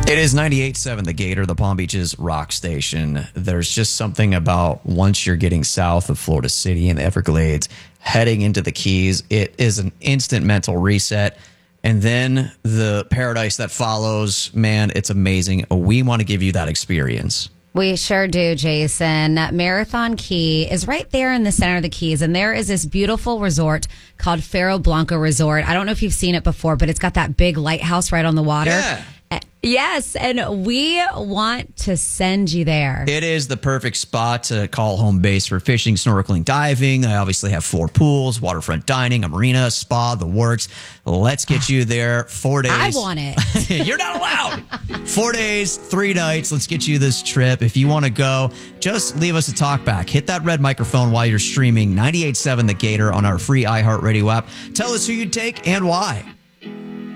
It is 98.7 The Gator, the Palm Beaches rock station. There's just something about once you're getting south of Florida City and the Everglades, heading into the Keys, it is an instant mental reset. And then the paradise that follows, man, it's amazing. We want to give you that experience. We sure do, Jason. Marathon Key is right there in the center of the Keys, and there is this beautiful resort called Faro Blanco Resort. I don't know if you've seen it before, but it's got that big lighthouse right on the water. Yeah. Yes, and we want to send you there. It is the perfect spot to call home base for fishing, snorkeling, diving. I obviously have 4 pools, waterfront dining, a marina, a spa, the works. Let's get you there. 4 days. I want it. You're not allowed. 4 days, 3 nights. Let's get you this trip. If you want to go, just leave us a talk back. Hit that red microphone while you're streaming 98.7 The Gator on our free iHeartRadio app. Tell us who you'd take and why.